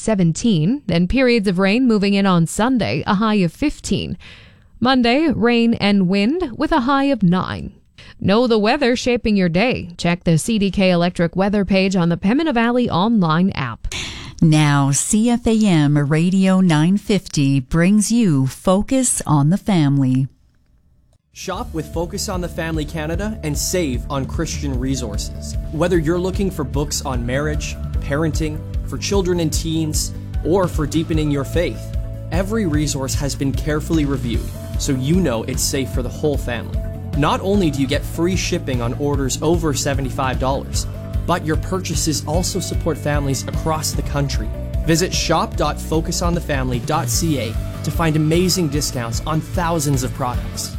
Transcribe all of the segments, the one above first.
17, then periods of rain moving in on Sunday, a high of 15. Monday, rain and wind with a high of 9. Know the weather shaping your day. Check the CDK Electric weather page on the Pembina Valley online app. Now, CFAM Radio 950 brings you Focus on the Family. Shop with Focus on the Family Canada and save on Christian resources. Whether you're looking for books on marriage, parenting, for children and teens, or for deepening your faith, every resource has been carefully reviewed, so you know it's safe for the whole family. Not only do you get free shipping on orders over $75, but your purchases also support families across the country. Visit shop.focusonthefamily.ca to find amazing discounts on thousands of products.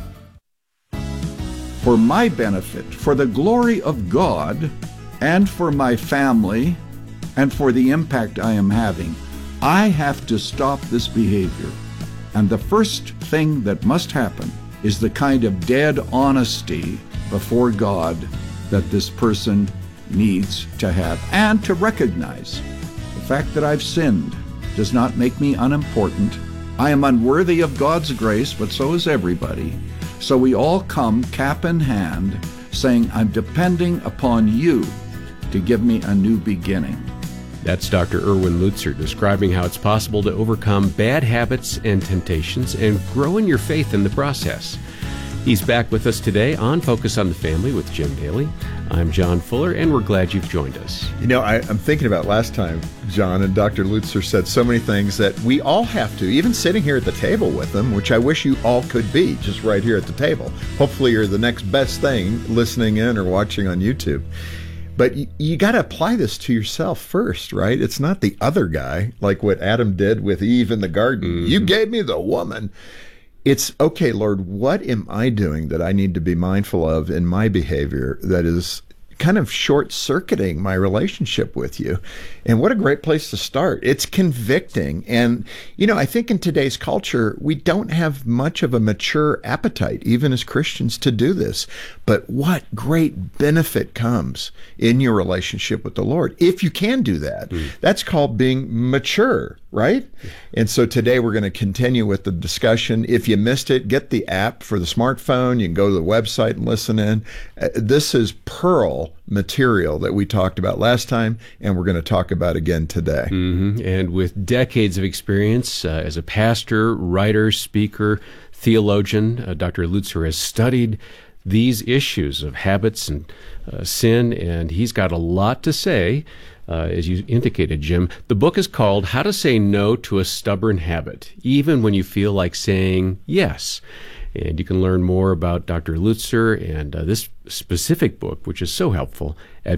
For my benefit, for the glory of God, and for my family, and for the impact I am having, I have to stop this behavior. And the first thing that must happen is the kind of dead honesty before God that this person needs to have, and to recognize the fact that I've sinned does not make me unimportant. I am unworthy of God's grace, but so is everybody. So we all come cap in hand saying, I'm depending upon you to give me a new beginning. That's Dr. Erwin Lutzer describing how it's possible to overcome bad habits and temptations and grow in your faith in the process. He's back with us today on Focus on the Family with Jim Daly. I'm John Fuller, and we're glad you've joined us. You know, I'm thinking about last time, John, and Dr. Lutzer said so many things that we all have to, even sitting here at the table with them, which I wish you all could be, just right here at the table. Hopefully you're the next best thing listening in or watching on YouTube. But you got to apply this to yourself first, right? It's not the other guy, like what Adam did with Eve in the garden. Mm-hmm. You gave me the woman. It's, okay, Lord, what am I doing that I need to be mindful of in my behavior that is kind of short-circuiting my relationship with you? And what a great place to start. It's convicting. And, you know, I think in today's culture, we don't have much of a mature appetite, even as Christians, to do this. But what great benefit comes in your relationship with the Lord if you can do that. That's called being mature, right? And so today we're going to continue with the discussion. If you missed it, get the app for the smartphone. You can go to the website and listen in. This is pearl material that we talked about last time, and we're going to talk about again today. Mm-hmm. And with decades of experience as a pastor, writer, speaker, theologian, Dr. Lutzer has studied these issues of habits and sin, and he's got a lot to say. As you indicated, Jim, the book is called How to Say No to a Stubborn Habit, Even When You Feel Like Saying Yes. And you can learn more about Dr. Lutzer and this specific book, which is so helpful, at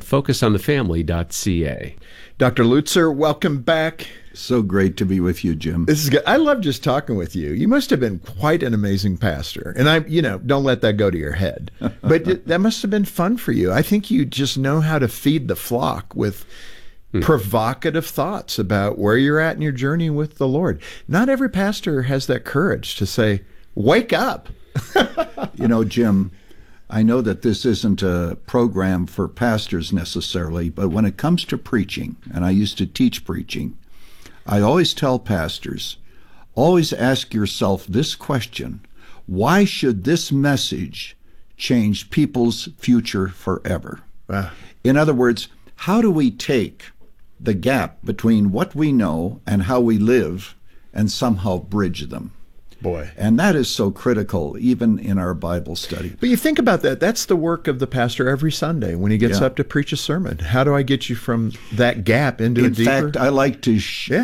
focusonthefamily.ca. Dr. Lutzer, welcome back. So great to be with you, Jim. This is good. I love just talking with you. You must have been quite an amazing pastor. And don't let that go to your head. But that must have been fun for you. I think you just know how to feed the flock with provocative thoughts about where you're at in your journey with the Lord. Not every pastor has that courage to say, wake up. You know, Jim, I know that this isn't a program for pastors necessarily, but when it comes to preaching, and I used to teach preaching, I always tell pastors, always ask yourself this question: why should this message change people's future forever? In other words, how do we take the gap between what we know and how we live and somehow bridge them? Boy. And that is so critical, even in our Bible study. But you think about that. That's the work of the pastor every Sunday when he gets up to preach a sermon. How do I get you from that gap into a deeper? In fact, I like to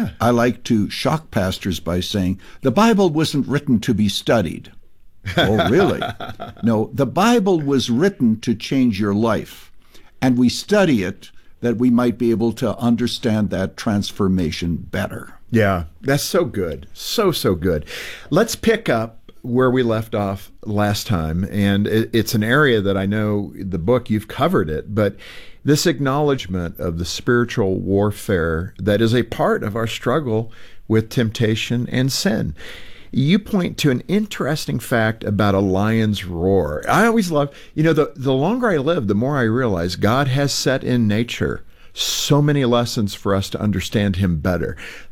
shock pastors by saying, the Bible wasn't written to be studied. Oh, really? No, the Bible was written to change your life. And we study it that we might be able to understand that transformation better. Yeah, that's so good. So good. Let's pick up where we left off last time. And it's an area that I know the book, you've covered it, but this acknowledgement of the spiritual warfare that is a part of our struggle with temptation and sin. You point to an interesting fact about a lion's roar. I always love, the longer I live, the more I realize God has set in nature so many lessons for us to understand him better.